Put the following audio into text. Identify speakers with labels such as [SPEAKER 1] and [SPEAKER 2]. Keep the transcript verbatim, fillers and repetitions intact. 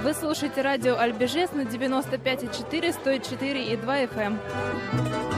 [SPEAKER 1] Вы слушаете радио Альбежес на девяносто пять и четыре, сто четыре и два эф эм.